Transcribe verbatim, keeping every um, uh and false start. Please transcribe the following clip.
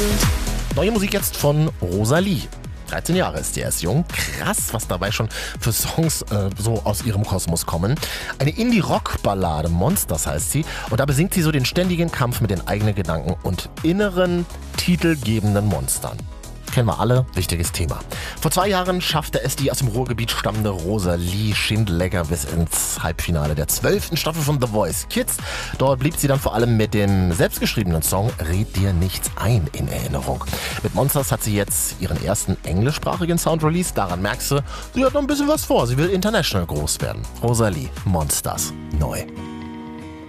Neue Musik jetzt von Rosalie. dreizehn Jahre ist sie erst jung. Krass, was dabei schon für Songs äh, so aus ihrem Kosmos kommen. Eine Indie-Rock-Ballade, Monsters heißt sie. Und da besingt sie so den ständigen Kampf mit den eigenen Gedanken und inneren, titelgebenden Monstern. Kennen wir alle, wichtiges Thema. Vor zwei Jahren schaffte es die aus dem Ruhrgebiet stammende Rosalie Schindlecker bis ins Halbfinale der zwölften Staffel von The Voice Kids. Dort blieb sie dann vor allem mit dem selbstgeschriebenen Song Red dir nichts ein in Erinnerung. Mit Monsters hat sie jetzt ihren ersten englischsprachigen Sound released. Daran merkst du, sie hat noch ein bisschen was vor. Sie will international groß werden. Rosalie, Monsters, neu.